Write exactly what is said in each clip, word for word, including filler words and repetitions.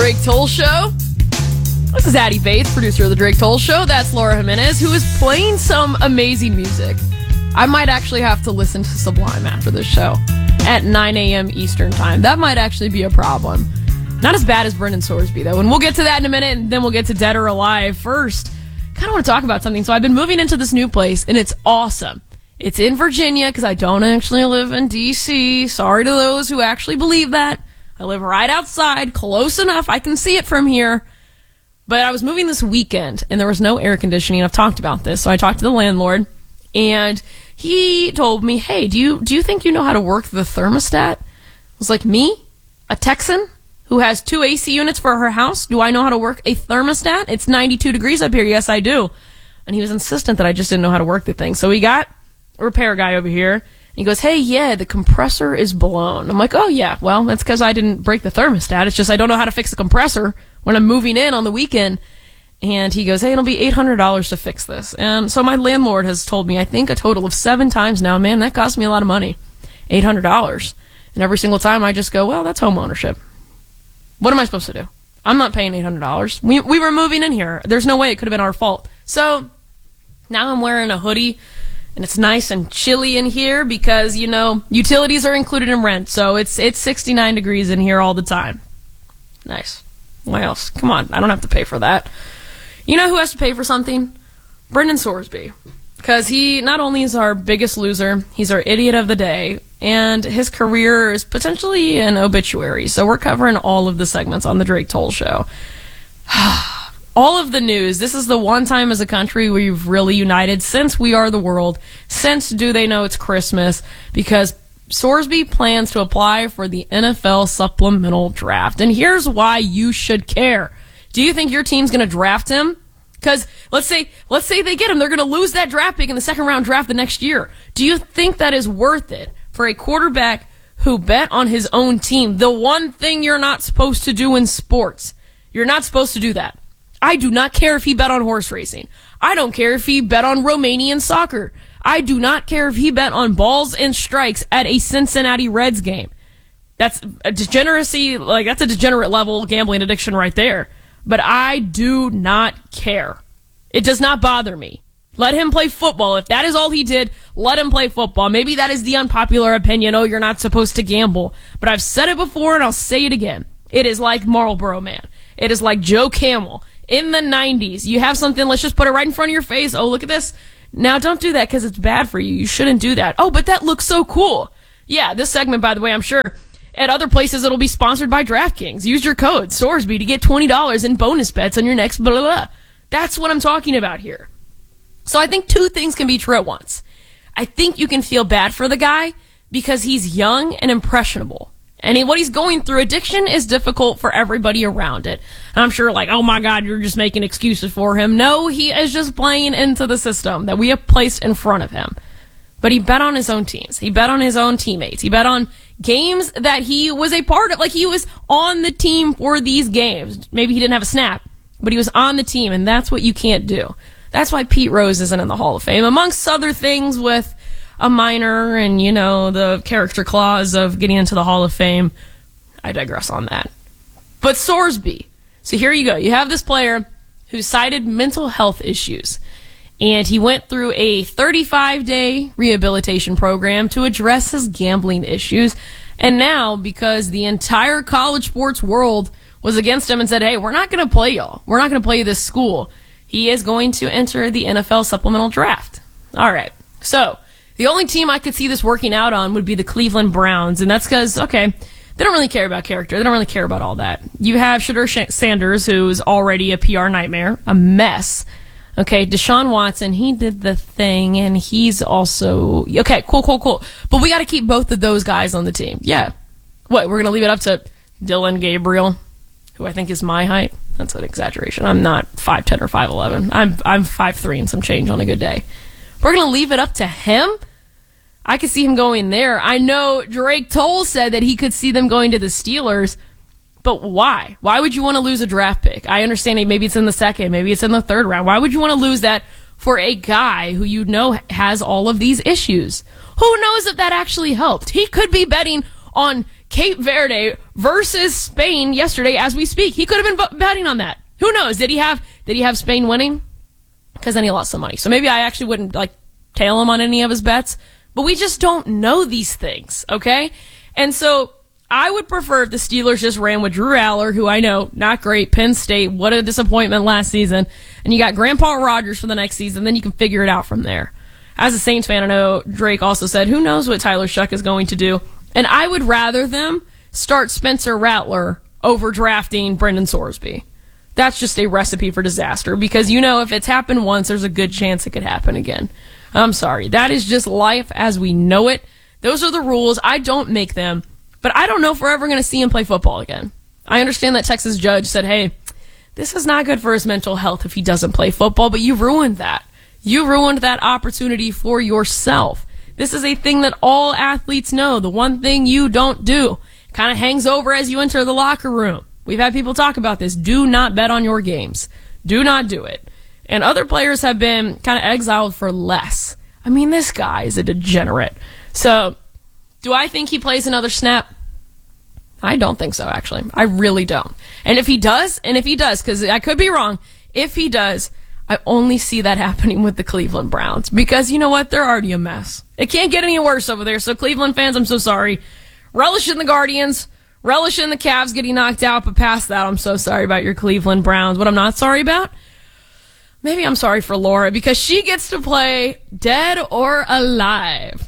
Drake Toll Show. This is Addie Bates, producer of the Drake Toll Show. That's Laura Jimenez, who is playing some amazing music. I might actually have to listen to Sublime after this show at nine a.m. Eastern time. That might actually be a problem. Not as bad as Brendan Sorsby, though. And we'll get to that in a minute, and then we'll get to Dead or Alive. First, kind of want to talk about something. So I've been moving into this new place, and it's awesome. It's in Virginia, because I don't actually live in D C Sorry to those who actually believe that. I live right outside, close enough. I can see it from here. But I was moving this weekend, and there was no air conditioning. I've talked about this. So I talked to the landlord, and he told me, hey, do you do you think you know how to work the thermostat? I was like, me? A Texan who has two A C units for her house? Do I know how to work a thermostat? It's ninety-two degrees up here. Yes, I do. And he was insistent that I just didn't know how to work the thing. So we got a repair guy over here, and he goes, hey, yeah, the compressor is blown. I'm like, oh, yeah, well, that's because I didn't break the thermostat. It's just I don't know how to fix the compressor when I'm moving in on the weekend. And he goes, hey, it'll be eight hundred dollars to fix this. And so my landlord has told me, I think a total of seven times now, man, that cost me a lot of money, eight hundred dollars. And every single time I just go, well, that's home ownership. What am I supposed to do? I'm not paying eight hundred dollars. We, we were moving in here. There's no way it could have been our fault. So now I'm wearing a hoodie, and it's nice and chilly in here because, you know, utilities are included in rent. So it's it's sixty-nine degrees in here all the time. Nice. What else? Come on. I don't have to pay for that. You know who has to pay for something? Brendan Sorsby. Because he not only is our biggest loser, he's our idiot of the day, and his career is potentially an obituary. So we're covering all of the segments on the Drake Toll Show. All of the news. This is the one time as a country we've really united since We Are the World, since Do They Know It's Christmas, because Sorsby plans to apply for the N F L supplemental draft. And here's why you should care. Do you think your team's going to draft him? Because let's say let's say they get him. They're going to lose that draft pick in the second round draft the next year. Do you think that is worth it for a quarterback who bet on his own team? The one thing you're not supposed to do in sports. You're not supposed to do that. I do not care if he bet on horse racing. I don't care if he bet on Romanian soccer. I do not care if he bet on balls and strikes at a Cincinnati Reds game. That's a degeneracy, like that's a degenerate level gambling addiction right there. But I do not care. It does not bother me. Let him play football. If that is all he did, let him play football. Maybe that is the unpopular opinion. Oh, you're not supposed to gamble. But I've said it before and I'll say it again. It is like Marlboro Man. It is like Joe Camel. In the nineties, you have something, let's just put it right in front of your face. Oh, look at this. Now, don't do that because it's bad for you. You shouldn't do that. Oh, but that looks so cool. Yeah, this segment, by the way, I'm sure at other places it'll be sponsored by DraftKings. Use your code, Sorsby, to get twenty dollars in bonus bets on your next blah, blah, blah. That's what I'm talking about here. So I think two things can be true at once. I think you can feel bad for the guy because he's young and impressionable. And he, what he's going through, addiction is difficult for everybody around it. And I'm sure like, oh my God, you're just making excuses for him. No, he is just playing into the system that we have placed in front of him. But he bet on his own teams. He bet on his own teammates. He bet on games that he was a part of. Like he was on the team for these games. Maybe he didn't have a snap, but he was on the team. And that's what you can't do. That's why Pete Rose isn't in the Hall of Fame, amongst other things with a minor and, you know, the character clause of getting into the Hall of Fame. I digress on that. But Sorsby. So here you go. You have this player who cited mental health issues. And he went through a thirty-five day rehabilitation program to address his gambling issues. And now, because the entire college sports world was against him and said, hey, we're not going to play y'all. We're not going to play this school. He is going to enter the N F L supplemental draft. All right. So the only team I could see this working out on would be the Cleveland Browns. And that's because, okay, they don't really care about character. They don't really care about all that. You have Shedeur Sanders, who's already a P R nightmare, a mess. Okay, Deshaun Watson, he did the thing, and he's also... Okay, cool, cool, cool. But we got to keep both of those guys on the team. Yeah. What, we're going to leave it up to Dylan Gabriel, who I think is my height? That's an exaggeration. I'm not five ten or five eleven. I'm I'm five three and some change on a good day. We're going to leave it up to him? I could see him going there. I know Drake Toll said that he could see them going to the Steelers, but why? Why would you want to lose a draft pick? I understand maybe it's in the second, maybe it's in the third round. Why would you want to lose that for a guy who you know has all of these issues? Who knows if that actually helped? He could be betting on Cape Verde versus Spain yesterday as we speak. He could have been betting on that. Who knows? Did he have did he have Spain winning? Because then he lost some money. So maybe I actually wouldn't like tail him on any of his bets. But we just don't know these things, okay? And so I would prefer if the Steelers just ran with Drew Aller, who I know, not great, Penn State, what a disappointment last season. And you got Grandpa Rogers for the next season, then you can figure it out from there. As a Saints fan, I know Drake also said, who knows what Tyler Shuck is going to do. And I would rather them start Spencer Rattler over drafting Brendan Sorsby. That's just a recipe for disaster because, you know, if it's happened once, there's a good chance it could happen again. I'm sorry. That is just life as we know it. Those are the rules. I don't make them. But I don't know if we're ever going to see him play football again. I understand that Texas judge said, hey, this is not good for his mental health if he doesn't play football, but you ruined that. You ruined that opportunity for yourself. This is a thing that all athletes know. The one thing you don't do kind of hangs over as you enter the locker room. We've had people talk about this. Do not bet on your games. Do not do it. And other players have been kind of exiled for less. I mean, this guy is a degenerate. So, do I think he plays another snap? I don't think so, actually. I really don't. And if he does, and if he does, because I could be wrong, if he does, I only see that happening with the Cleveland Browns. Because you know what? They're already a mess. It can't get any worse over there. So Cleveland fans, I'm so sorry. Relish in the Guardians. Relish in the Cavs getting knocked out. But past that, I'm so sorry about your Cleveland Browns. What I'm not sorry about? Maybe I'm sorry for Laura because she gets to play Dead or Alive.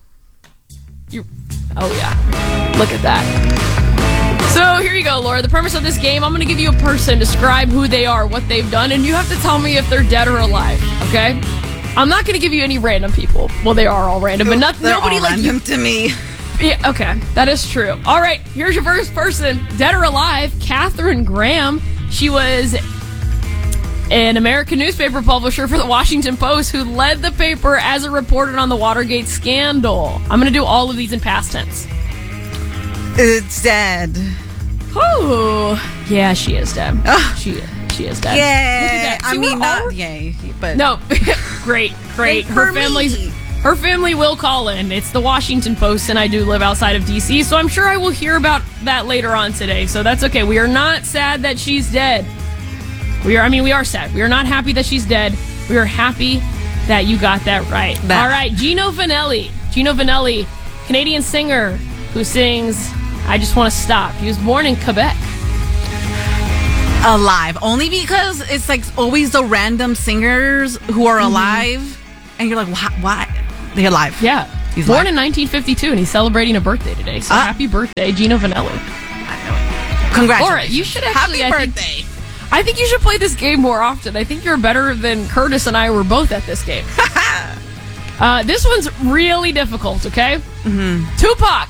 You, oh yeah. Look at that. So here you go, Laura. The premise of this game, I'm going to give you a person, describe who they are, what they've done, and you have to tell me if they're dead or alive, okay? I'm not going to give you any random people. Well, they are all random, but not, They're nobody all like random you. to me. Yeah, okay. That is true. All right, here's your first person, dead or alive, Katharine Graham. She was an American newspaper publisher for the Washington Post who led the paper as a reporter on the Watergate scandal. I'm going to do all of these in past tense. It's dead. Oh, yeah, she is dead. Oh. She she is dead. Yeah, I See, mean, we're all- not yay, but No, great, great. Good Her for family's me. her family will call in. It's the Washington Post, and I do live outside of D C, so I'm sure I will hear about that later on today. So that's okay. We are not sad that she's dead. We are. I mean, we are sad. We are not happy that she's dead. We are happy that you got that right. That. All right, Gino Vanelli. Gino Vanelli, Canadian singer who sings "I Just Want to Stop." He was born in Quebec. alive. Only because it's like always the random singers who are alive, mm-hmm. and you're like, why? why? They're alive. Yeah. He's born alive. in nineteen fifty-two, and he's celebrating a birthday today. So Uh, happy birthday, Gino Vanelli. Congratulations. Laura, you should actually... Happy I think- birthday. I think you should play this game more often. I think you're better than Curtis and I were both at this game. uh, this one's really difficult, okay? Mm-hmm. Tupac.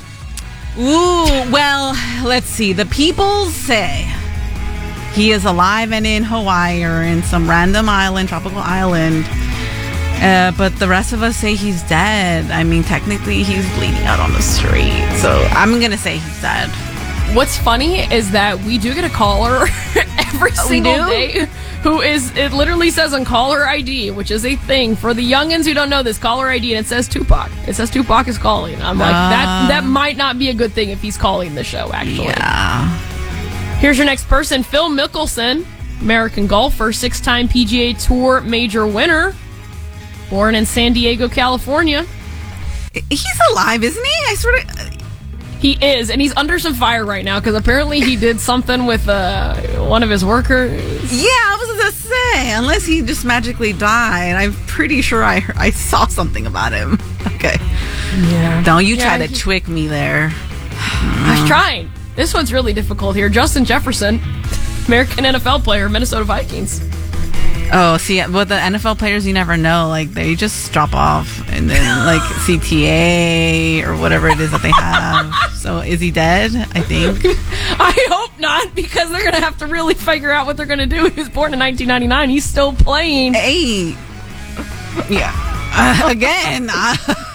Ooh, well, let's see. The people say he is alive and in Hawaii or in some random island, tropical island. Uh, but the rest of us say he's dead. I mean, technically, he's bleeding out on the street. So I'm going to say he's dead. What's funny is that we do get a caller every single do? day who is, it literally says on caller I D, which is a thing for the youngins who don't know this, caller I D, and it says Tupac. It says Tupac is calling. I'm like, Uh. that that might not be a good thing if he's calling the show, actually. Yeah. Here's your next person, Phil Mickelson, American golfer, six-time P G A Tour major winner, born in San Diego, California. He's alive, isn't he? I sort of... He is, and he's under some fire right now because apparently he did something with uh, one of his workers. Yeah, I was going to say, unless he just magically died. I'm pretty sure I I saw something about him. Okay. Yeah. Don't you try Yeah, to he- trick me there. I was trying. This one's really difficult here. Justin Jefferson, American N F L player, Minnesota Vikings. Oh, see, with the N F L players, you never know. Like, they just drop off and then, like, C T A or whatever it is that they have. So, is he dead? I think. I hope not, because they're going to have to really figure out what they're going to do. He was born in nineteen ninety-nine. He's still playing. Hey. Yeah. Uh, again. Uh,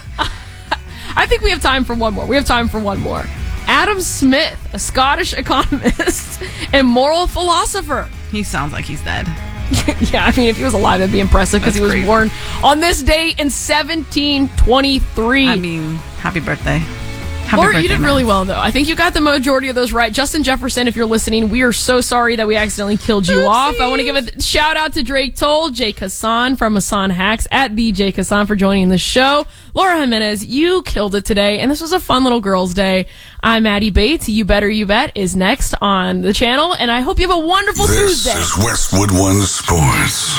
I think we have time for one more. We have time for one more. Adam Smith, a Scottish economist and moral philosopher. he sounds like he's dead. Yeah, I mean, if he was alive, that'd be impressive because he That's was crazy. born on this date in seventeen twenty-three. I mean, happy birthday. Happy Laura, birthday, you did Matt. really well, though. I think you got the majority of those right. Justin Jefferson, if you're listening, we are so sorry that we accidentally killed you Oopsies. off. I want to give a shout out to Drake Toll, Jay Kassan from Hassan Hacks, at the Jay Kassan for joining the show. Laura Jimenez, you killed it today, and this was a fun little girls' day. I'm Maddie Bates. You Better You Bet is next on the channel, and I hope you have a wonderful This Tuesday. is Westwood One Sports.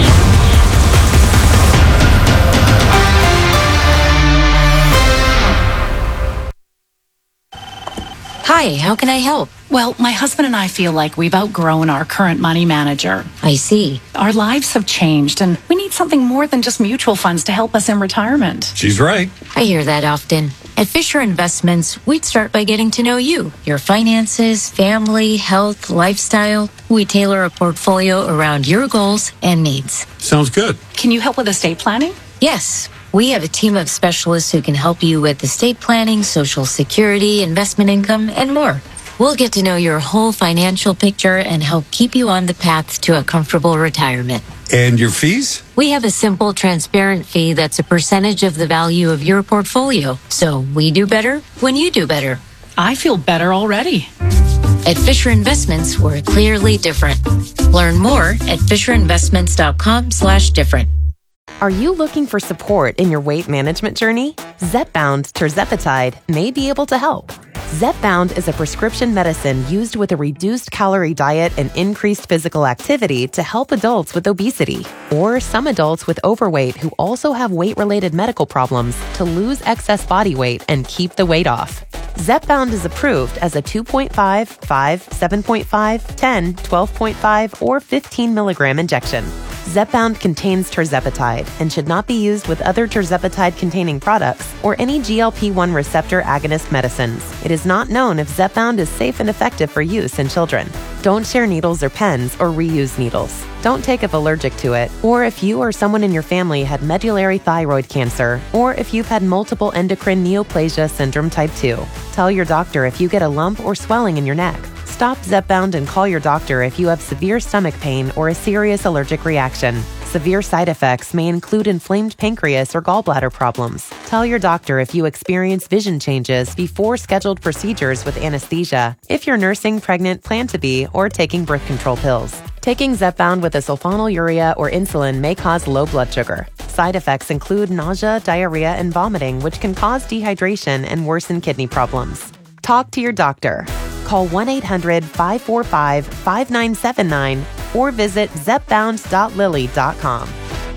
Hi, how can I help? Well, my husband and I feel like we've outgrown our current money manager. I see. Our lives have changed, and we need something more than just mutual funds to help us in retirement. She's right. I hear that often. At Fisher Investments, we'd start by getting to know you, your finances, family, health, lifestyle. We tailor a portfolio around your goals and needs. Sounds good. Can you help with estate planning? Yes, we have a team of specialists who can help you with estate planning, social security, investment income, and more. We'll get to know your whole financial picture and help keep you on the path to a comfortable retirement. And your fees? We have a simple, transparent fee that's a percentage of the value of your portfolio. So we do better when you do better. I feel better already. At Fisher Investments, we're clearly different. Learn more at fisherinvestments.com slash different. Are you looking for support in your weight management journey? Zepbound tirzepatide may be able to help. Zepbound is a prescription medicine used with a reduced calorie diet and increased physical activity to help adults with obesity, or some adults with overweight who also have weight-related medical problems to lose excess body weight and keep the weight off. Zepbound is approved as a two point five, five, seven point five, ten, twelve point five, or fifteen milligram injection. Zepbound contains tirzepatide and should not be used with other tirzepatide-containing products or any G L P one receptor agonist medicines. It is not known if Zepbound is safe and effective for use in children. Don't share needles or pens or reuse needles. Don't take if allergic to it, or if you or someone in your family had medullary thyroid cancer, or if you've had multiple endocrine neoplasia syndrome type two. Tell your doctor if you get a lump or swelling in your neck. Stop Zepbound and call your doctor if you have severe stomach pain or a serious allergic reaction. Severe side effects may include inflamed pancreas or gallbladder problems. Tell your doctor if you experience vision changes before scheduled procedures with anesthesia, if you're nursing, pregnant, plan to be, or taking birth control pills. Taking Zepbound with a sulfonylurea or insulin may cause low blood sugar. Side effects include nausea, diarrhea, and vomiting, which can cause dehydration and worsen kidney problems. Talk to your doctor. Call one eight hundred, five four five, five nine seven nine or visit zepbound dot lilly dot com.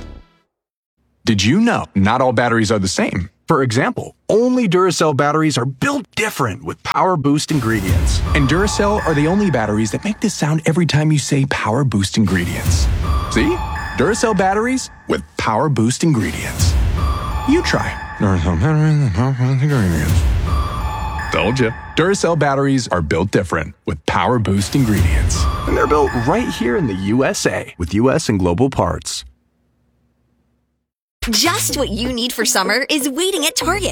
Did you know not all batteries are the same? For example, only Duracell batteries are built different with Power Boost ingredients. And Duracell are the only batteries that make this sound every time you say Power Boost ingredients. See? Duracell batteries with Power Boost ingredients. You try. Duracell batteries with Power Boost ingredients. Told you. Duracell batteries are built different with Power Boost ingredients. And they're built right here in the U S A with U S and global parts. Just what you need for summer is waiting at Target.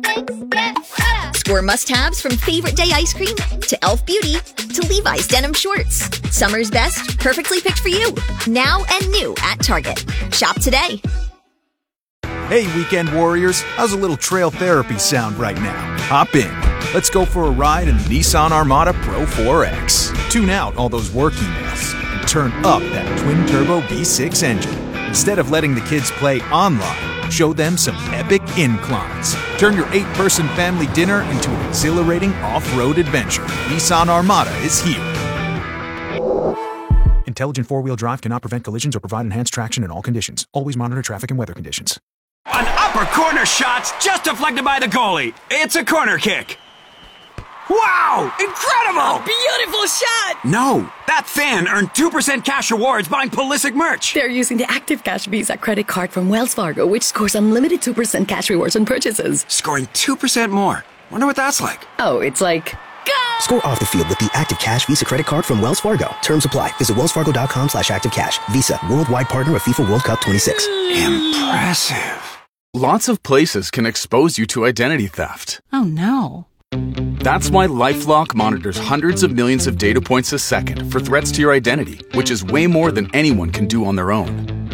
Score must-haves from Favorite Day ice cream to e l f Beauty to Levi's denim shorts. Summer's best, perfectly picked for you. Now and new at Target. Shop today. Hey, weekend warriors, how's a little trail therapy sound right now? Hop in. Let's go for a ride in the Nissan Armada Pro four X. Tune out all those work emails and turn up that twin-turbo V six engine. Instead of letting the kids play online, show them some epic inclines. Turn your eight-person family dinner into an exhilarating off-road adventure. Nissan Armada is here. Intelligent four-wheel drive cannot prevent collisions or provide enhanced traction in all conditions. Always monitor traffic and weather conditions. An upper corner shot's just deflected by the goalie. It's a corner kick. Wow! Incredible! Beautiful shot! No, that fan earned two percent cash rewards buying Pulisic merch. They're using the Active Cash Visa credit card from Wells Fargo, which scores unlimited two percent cash rewards on purchases. Scoring two percent more. Wonder what that's like. Oh, it's like... Go! Score off the field with the Active Cash Visa credit card from Wells Fargo. Terms apply. Visit wellsfargo.com slash activecash. Visa, worldwide partner of FIFA World Cup twenty-six. Impressive. Lots of places can expose you to identity theft. Oh, no. That's why LifeLock monitors hundreds of millions of data points a second for threats to your identity, which is way more than anyone can do on their own.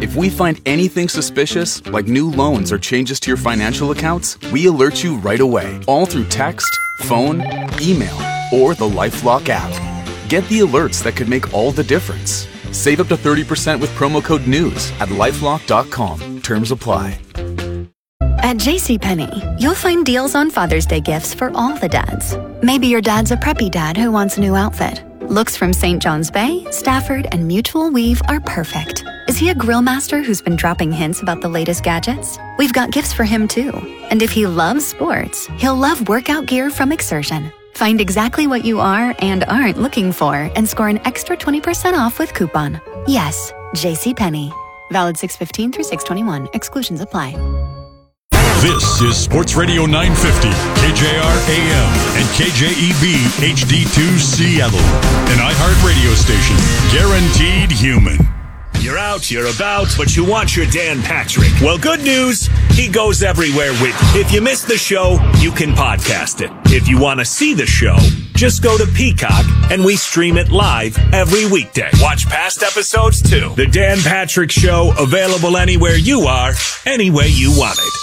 If we find anything suspicious, like new loans or changes to your financial accounts, we alert you right away, all through text, phone, email, or the LifeLock app. Get the alerts that could make all the difference. Save up to thirty percent with promo code NEWS at lifelock dot com. Terms apply. At JCPenney, you'll find deals on Father's Day gifts for all the dads. Maybe your dad's a preppy dad who wants a new outfit. Looks from Saint John's Bay, Stafford, and Mutual Weave are perfect. Is he a grill master who's been dropping hints about the latest gadgets? We've got gifts for him too. And if he loves sports, he'll love workout gear from Exertion. Find exactly what you are and aren't looking for and score an extra twenty percent off with coupon. Yes, JCPenney. Valid six fifteen through six twenty-one. Exclusions apply. This is Sports Radio nine fifty, K J R A M, and K J E B H D two Seattle, an iHeart radio station, guaranteed human. You're out, you're about, but you want your Dan Patrick. Well, good news, he goes everywhere with you. If you missed the show, you can podcast it. If you want to see the show, just go to Peacock and we stream it live every weekday. Watch past episodes too. The Dan Patrick Show, available anywhere you are, any way you want it.